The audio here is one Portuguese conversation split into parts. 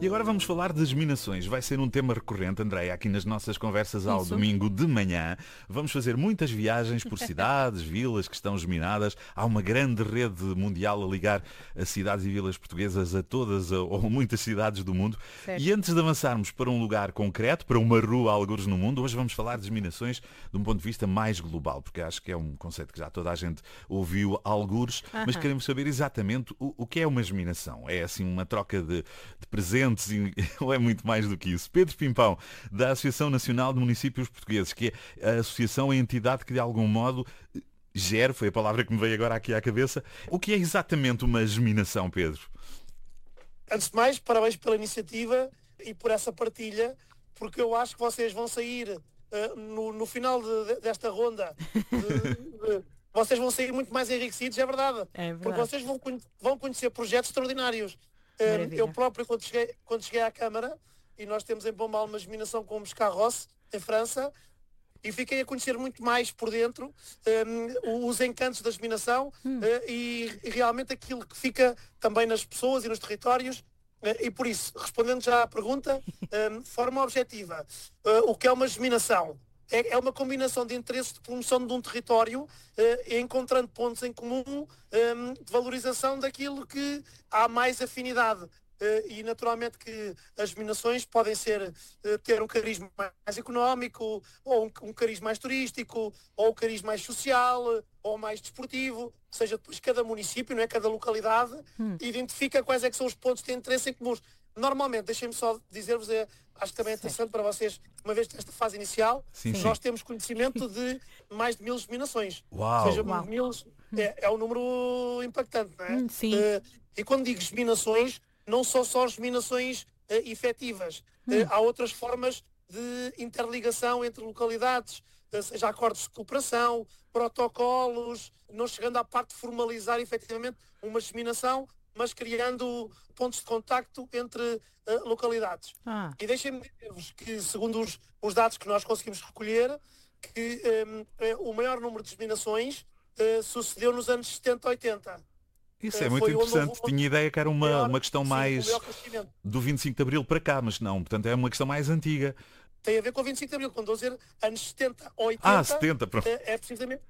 E agora vamos falar das minações. Vai ser um tema recorrente, Andréia, aqui nas nossas conversas ao domingo de manhã. Vamos fazer muitas viagens por cidades, vilas que estão geminadas. Há uma grande rede mundial a ligar as cidades e vilas portuguesas a todas ou muitas cidades do mundo. Certo. E antes de avançarmos para um lugar concreto, para uma rua, algures no mundo, hoje vamos falar das minações de um ponto de vista mais global, porque acho que é um conceito que já toda a gente ouviu algures, mas queremos saber exatamente o que é uma geminação. É assim uma troca de presentes ou é muito mais do que isso? Pedro Pimpão, da Associação Nacional de Municípios Portugueses, que é a associação, a entidade que de algum modo gera, foi a palavra que me veio agora aqui à cabeça. O que é exatamente uma geminação, Pedro? Antes de mais, parabéns pela iniciativa e por essa partilha, porque eu acho que vocês vão sair no final desta ronda vocês vão sair muito mais enriquecidos, é verdade. Porque vocês vão conhecer projetos extraordinários. Eu próprio, quando cheguei à Câmara, e nós temos em Pombal uma geminação com o Moscarrosse, em França, e fiquei a conhecer muito mais por dentro os encantos da geminação e realmente aquilo que fica também nas pessoas e nos territórios. E por isso, respondendo já à pergunta, de forma objetiva, o que é uma geminação? É uma combinação de interesses de promoção de um território, encontrando pontos em comum de valorização daquilo que há mais afinidade. E naturalmente que as geminações podem ter um cariz mais económico, ou um cariz mais turístico, ou um cariz mais social, ou mais desportivo. Ou seja, depois cada município, não é? Cada localidade, identifica quais é que são os pontos de interesse em comuns. Normalmente, deixem-me só dizer-vos, acho que também é interessante para vocês, uma vez nesta fase inicial, nós temos conhecimento de mais de 1000 geminações. Uau. Ou seja, 1000 é um número impactante, não é? Sim. E quando digo geminações, não são só geminações efetivas. Há outras formas de interligação entre localidades, seja acordos de cooperação, protocolos, não chegando à parte de formalizar efetivamente uma geminação, mas criando pontos de contacto entre localidades. E deixem-me dizer-vos que, segundo os dados que nós conseguimos recolher, que o maior número de geminações sucedeu nos anos 70, 80. Isso é muito interessante. Tinha ideia que era uma questão mais do 25 de Abril para cá, mas não, portanto é uma questão mais antiga. Tem a ver com o 25 de Abril, quando estou a dizer anos 70 ou 80. 70, pronto. É precisamente...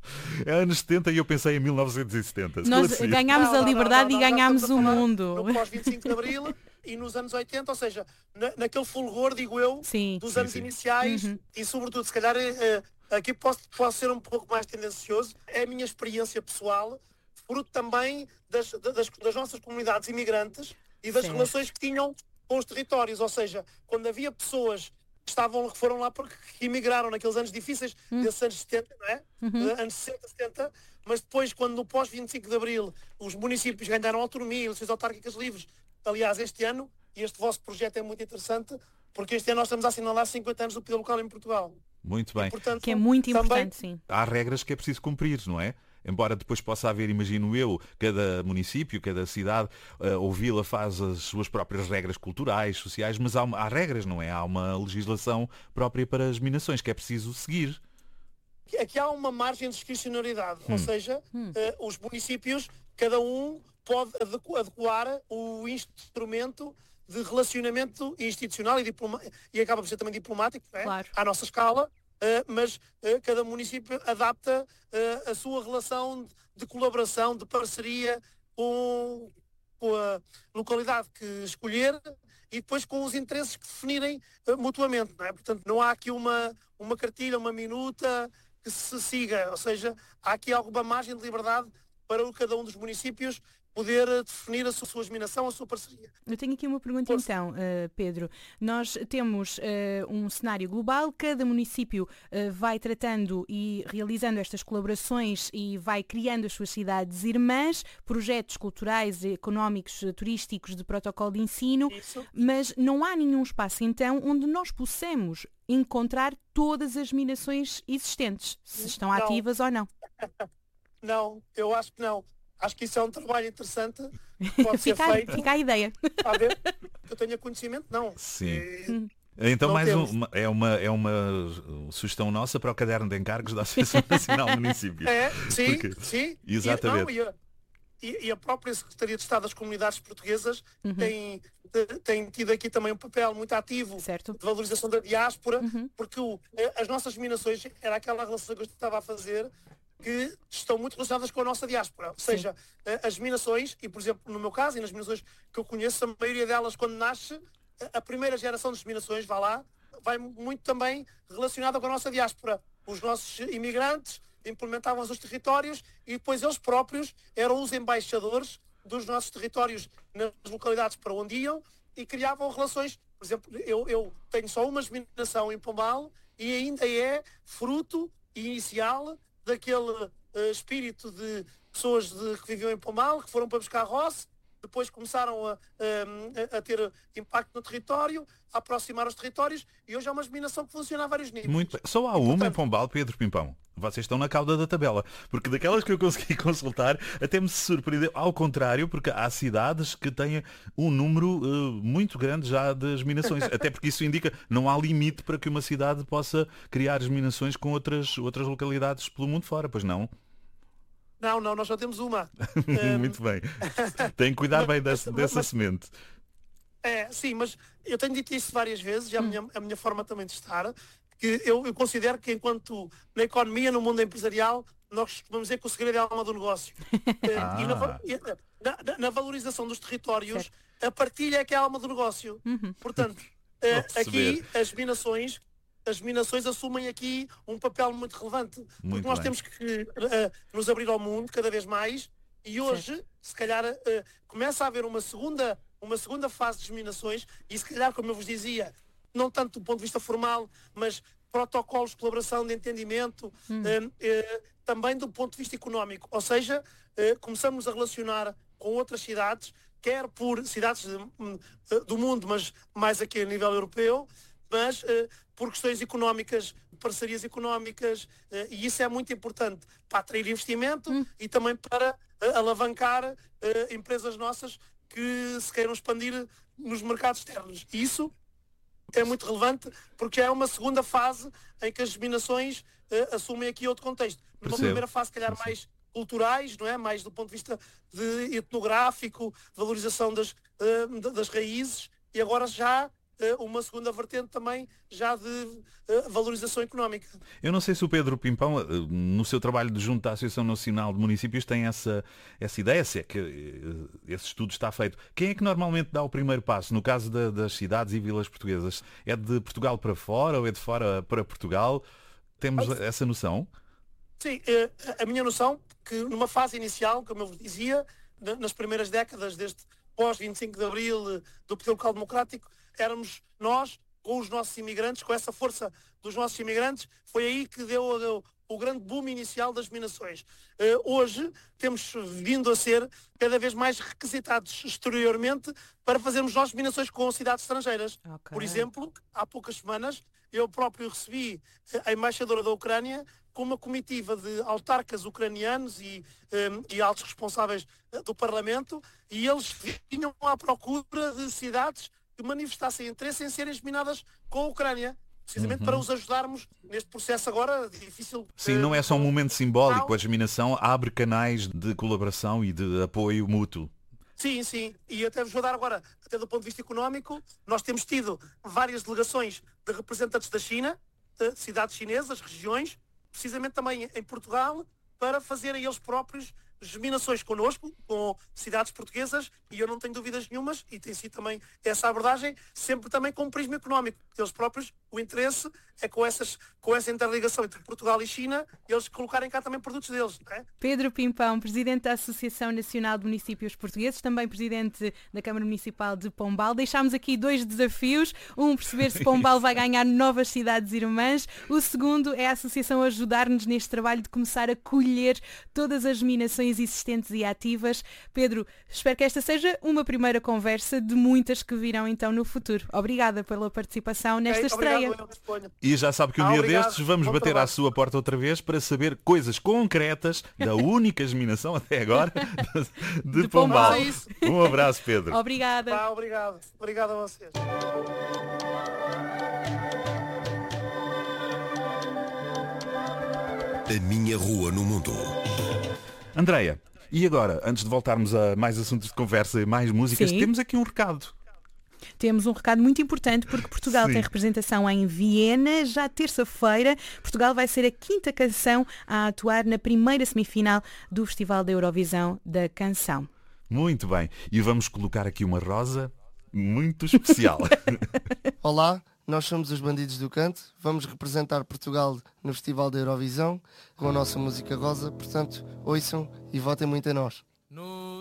É anos 70 e eu pensei em 1970. Nós ganhámos a liberdade e ganhámos o mundo. No pós-25 de Abril e nos anos 80, ou seja, naquele fulgor, digo eu, dos anos iniciais e sobretudo, se calhar, aqui posso ser um pouco mais tendencioso, é a minha experiência pessoal, fruto também das nossas comunidades imigrantes e das relações que tinham com os territórios, ou seja, quando havia pessoas que foram lá porque emigraram naqueles anos difíceis, desses anos 70, não é? Anos 60, 70, mas depois, quando no pós-25 de Abril os municípios ganharam autonomia, eleições autárquicas livres, aliás, este ano, e este vosso projeto é muito interessante, porque este ano nós estamos a assinalar 50 anos do poder local em Portugal. Muito bem. E, portanto, que é muito importante, também, sim. Há regras que é preciso cumprir, não é? Embora depois possa haver, imagino eu, cada município, cada cidade ou vila faz as suas próprias regras culturais, sociais, mas há regras, não é? Há uma legislação própria para as minações que é preciso seguir. Aqui há uma margem de discricionariedade, ou seja, os municípios, cada um pode adequar o instrumento de relacionamento institucional e acaba por ser também diplomático, não é? Claro. À nossa escala. Mas cada município adapta a sua relação de colaboração, de parceria com a localidade que escolher e depois com os interesses que definirem mutuamente, não é? Portanto, não há aqui uma cartilha, uma minuta que se siga, ou seja, há aqui alguma margem de liberdade para cada um dos municípios poder definir a sua geminação, a sua parceria. Eu tenho aqui uma pergunta então, Pedro. Nós temos um cenário global, cada município vai tratando e realizando estas colaborações e vai criando as suas cidades irmãs, projetos culturais, económicos, turísticos, de protocolo de ensino, mas não há nenhum espaço então onde nós possamos encontrar todas as geminações existentes, se estão ativas ou não. Não, eu acho que não. Acho que isso é um trabalho interessante, pode ser feito. Fica a ideia. A ver, eu tenho conhecimento, não. Sim. Então não mais temos. uma sugestão nossa para o caderno de encargos da Associação Nacional de Municípios. Sim. Exatamente. e a própria Secretaria de Estado das Comunidades Portuguesas tem tido aqui também um papel muito ativo de valorização da diáspora, porque as nossas minações, era aquela relação que eu estava a fazer, que estão muito relacionadas com a nossa diáspora. Ou seja, as minações, e por exemplo, no meu caso, e nas minações que eu conheço, a maioria delas, quando nasce, a primeira geração de minações, vai muito também relacionada com a nossa diáspora. Os nossos imigrantes implementavam os territórios e depois eles próprios eram os embaixadores dos nossos territórios nas localidades para onde iam e criavam relações. Por exemplo, eu tenho só uma minação em Pombal e ainda é fruto inicial daquele espírito de pessoas que viviam em Pombal, que foram para buscar roça, depois começaram a ter impacto no território, a aproximar os territórios, e hoje é uma minação que funciona a vários níveis. Muito bem. Só há uma em Pombal, Pedro Pimpão. Vocês estão na cauda da tabela. Porque daquelas que eu consegui consultar, até me surpreendeu. Ao contrário, porque há cidades que têm um número muito grande já das minações. Até porque isso indica não há limite para que uma cidade possa criar as minações com outras localidades pelo mundo fora, pois não? Não, nós só temos uma. Muito bem. Tem que cuidar bem dessa semente. Sim, mas eu tenho dito isso várias vezes, e a minha forma também de estar, que eu considero que enquanto na economia, no mundo empresarial, nós costumamos dizer que o segredo é a alma do negócio. E na valorização dos territórios, a partilha é que é a alma do negócio. Portanto, aqui as minações assumem aqui um papel muito relevante, porque nós temos que nos abrir ao mundo cada vez mais, e hoje, se calhar, começa a haver uma segunda fase de minações, e se calhar, como eu vos dizia, não tanto do ponto de vista formal, mas protocolos de colaboração, de entendimento, também do ponto de vista económico. Ou seja, começamos a relacionar com outras cidades, quer por cidades do mundo, mas mais aqui a nível europeu, mas por questões económicas, parcerias económicas, e isso é muito importante para atrair investimento e também para alavancar empresas nossas que se queiram expandir nos mercados externos. E isso é muito relevante porque é uma segunda fase em que as minações assumem aqui outro contexto. Numa primeira fase, se calhar, mais culturais, não é? Mais do ponto de vista etnográfico, valorização das raízes, e agora já uma segunda vertente também já de valorização económica. Eu não sei se o Pedro Pimpão, no seu trabalho junto à Associação Nacional de Municípios, tem essa ideia, se é que esse estudo está feito. Quem é que normalmente dá o primeiro passo, no caso das cidades e vilas portuguesas? É de Portugal para fora ou é de fora para Portugal? Temos essa noção? Sim, a minha noção, que numa fase inicial, como eu vos dizia, nas primeiras décadas, desde pós-25 de Abril, do Partido Local Democrático, éramos nós, com os nossos imigrantes, com essa força dos nossos imigrantes, foi aí que deu o grande boom inicial das minações. Hoje temos vindo a ser cada vez mais requisitados exteriormente para fazermos nós minações com cidades estrangeiras. Por exemplo, há poucas semanas, eu próprio recebi a embaixadora da Ucrânia com uma comitiva de autarcas ucranianos e altos responsáveis do Parlamento, e eles vinham à procura de cidades que manifestassem interesse em serem minadas com a Ucrânia, precisamente para os ajudarmos neste processo agora difícil. Sim, não é só um momento simbólico, a germinação abre canais de colaboração e de apoio mútuo. Sim, e até vos vou dar agora, até do ponto de vista económico, nós temos tido várias delegações de representantes da China, de cidades chinesas, regiões, precisamente também em Portugal, para fazerem eles próprios germinações connosco, com cidades portuguesas, e eu não tenho dúvidas nenhumas, e tem sido também essa abordagem, sempre também com um prisma económico, porque eles próprios, o interesse é com essa interligação entre Portugal e China, eles colocarem cá também produtos deles. Não é? Pedro Pimpão, Presidente da Associação Nacional de Municípios Portugueses, também Presidente da Câmara Municipal de Pombal. Deixámos aqui 2 desafios. Um, perceber se Pombal vai ganhar novas cidades irmãs. O segundo é a Associação ajudar-nos neste trabalho de começar a colher todas as minações existentes e ativas. Pedro, espero que esta seja uma primeira conversa de muitas que virão então no futuro. Obrigada pela participação nesta estreia. E já sabe que um dia destes vamos bater à sua porta outra vez para saber coisas concretas da única germinação até agora de Pombal. Um abraço, Pedro. Obrigada. Obrigado a vocês. A minha rua no mundo. Andreia, E agora, antes de voltarmos a mais assuntos de conversa e mais músicas, Sim. temos aqui um recado. Temos um recado muito importante porque Portugal Sim. tem representação em Viena. Já terça-feira, Portugal vai ser a 5ª canção a atuar na primeira semifinal do Festival da Eurovisão da Canção. Muito bem. E vamos colocar aqui uma rosa muito especial. Olá, nós somos os Bandidos do Canto. Vamos representar Portugal no Festival da Eurovisão com a nossa música rosa. Portanto, ouçam e votem muito a nós.